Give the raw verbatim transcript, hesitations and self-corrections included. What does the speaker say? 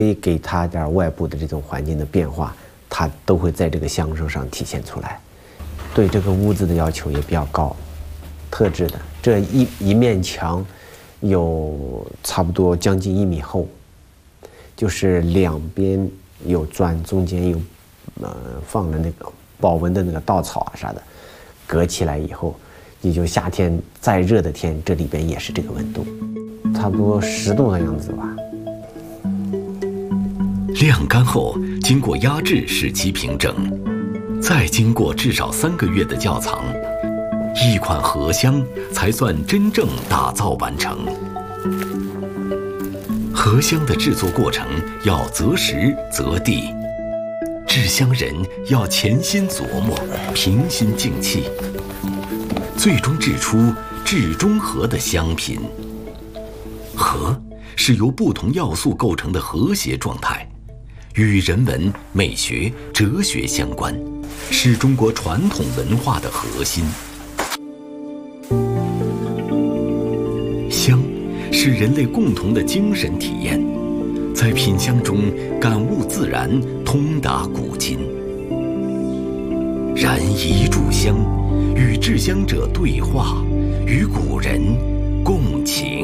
可以给它点外部的这种环境的变化，它都会在这个香声上体现出来。对这个屋子的要求也比较高，特制的，这一一面墙有差不多将近一米厚，就是两边有砖，中间有呃放了那个保温的那个稻草啊啥的，隔起来以后，你就夏天再热的天，这里边也是这个温度，差不多十度的样子吧。 晾干后，经过压制使其平整，再经过至少三个月的窖藏，一款荷香才算真正打造完成。荷香的制作过程要择时择地，制香人要潜心琢磨，平心静气，最终制出至中和的香品。和是由不同要素构成的和谐状态，与人文、美学、哲学相关，是中国传统文化的核心。香是人类共同的精神体验，在品香中感悟自然，通达古今。燃一炷香，与制香者对话，与古人共情。